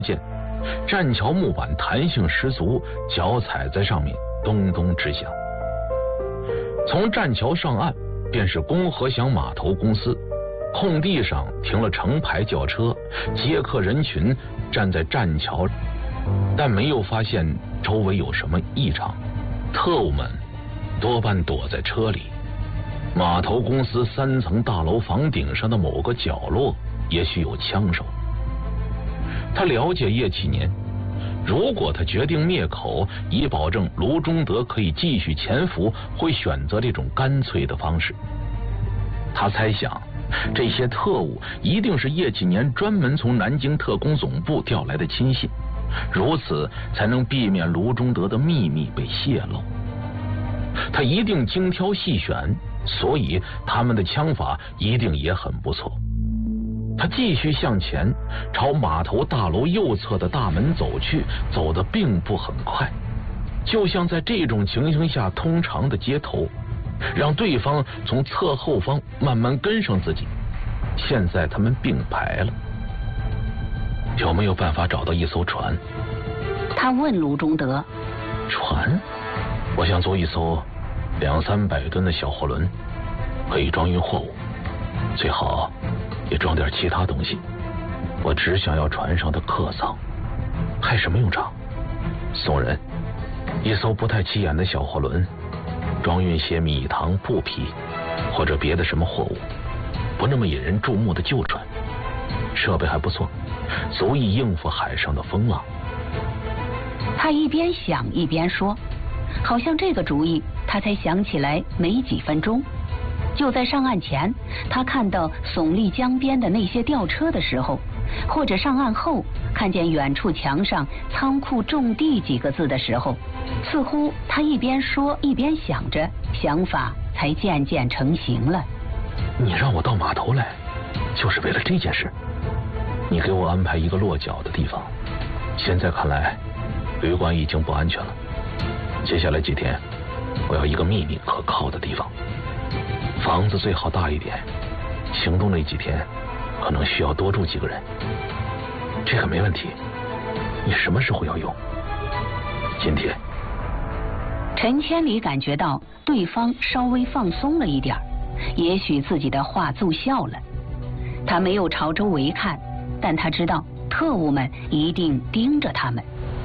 见，栈桥木板弹性十足，脚踩在上面咚咚直响。从栈桥上岸便是公和祥码头公司，空地上停了成排轿车，接客人群站在栈桥，但没有发现周围有什么异常。特务们多半躲在车里，码头公司3层大楼房顶上的某个角落也许有枪手。他了解叶启年，如果他决定灭口，以保证卢中德可以继续潜伏，会选择这种干脆的方式。他猜想，这些特务一定是叶启年专门从南京特工总部调来的亲信，如此才能避免卢中德的秘密被泄露。他一定精挑细选，所以他们的枪法一定也很不错。他继续向前，朝码头大楼右侧的大门走去，走得并不很快，就像在这种情形下通常的接头，让对方从侧后方慢慢跟上自己。现在他们并排了。有没有办法找到一艘船？ 他问卢中德。 船？我想租一艘200-300吨的小货轮，可以装运货物，最好也装点其他东西。我只想要船上的客舱，派什么用场？送人。一艘不太起眼的小货轮，装运些米糖、布匹或者别的什么货物，不那么引人注目的旧船，设备还不错，足以应付海上的风浪。 他一边想一边说，好像这个主意他才想起来没几分钟。就在上岸前，他看到耸立江边的那些吊车的时候，或者上岸后看见远处墙上仓库种地几个字的时候，似乎他一边说一边想着，想法才渐渐成型了。 你让我到码头来，就是为了这件事？你给我安排一个落脚的地方。现在看来，旅馆已经不安全了。接下来几天，我要一个秘密可靠的地方。房子最好大一点，行动那几天可能需要多住几个人。这个没问题。你什么时候要用？今天。 陈千里感觉到对方稍微放松了一点，也许自己的话奏效了。他没有朝周围看，但他知道特务们一定盯着他们。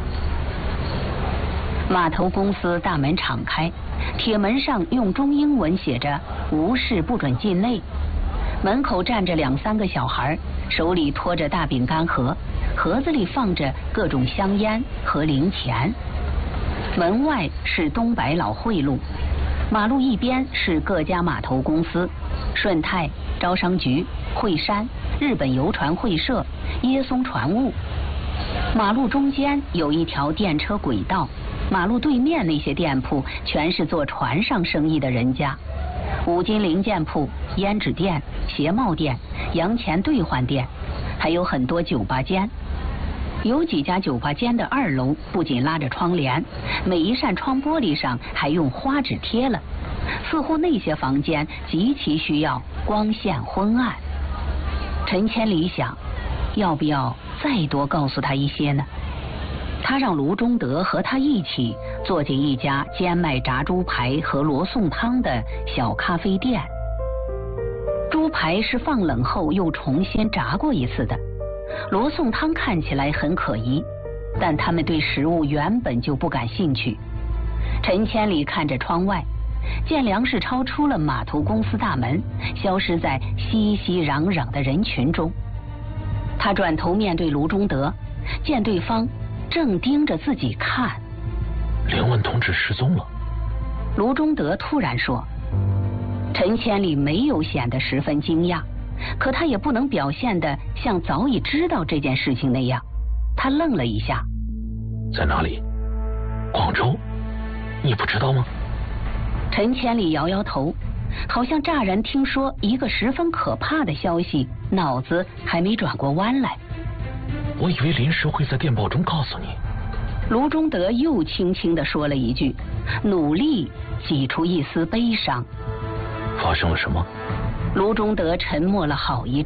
码头公司大门敞开，铁门上用中英文写着“无事不准进内”。门口站着2-3个小孩，手里拖着大饼干盒，盒子里放着各种香烟和零钱。门外是东百老汇路，马路一边是各家码头公司，顺泰、招商局、惠山、日本游船会社、椰松船务。马路中间有一条电车轨道，马路对面那些店铺全是做船上生意的人家，五金零件铺、胭脂店、鞋帽店、洋钱兑换店，还有很多酒吧间。有几家酒吧间的2楼不仅拉着窗帘，每一扇窗玻璃上还用花纸贴了，似乎那些房间极其需要光线昏暗。陈千里想，要不要再多告诉他一些呢？他让卢中德和他一起坐进一家兼卖炸猪排和罗宋汤的小咖啡店。猪排是放冷后又重新炸过一次的，罗宋汤看起来很可疑，但他们对食物原本就不感兴趣。陈千里看着窗外，见粮食超出了码头公司大门，消失在熙熙攘攘的人群中。他转头面对卢中德，见对方正盯着自己看。 凌问同志失踪了。 卢中德突然说。陈千里没有显得十分惊讶，可他也不能表现得像早已知道这件事情那样。他愣了一下。 在哪里？广州？你不知道吗？ 陈千里摇摇头，好像乍然听说一个十分可怕的消息，脑子还没转过弯来。 我以为临时会在电报中告诉你。 卢中德又轻轻地说了一句，努力挤出一丝悲伤。 发生了什么？ 卢中德沉默了好一阵。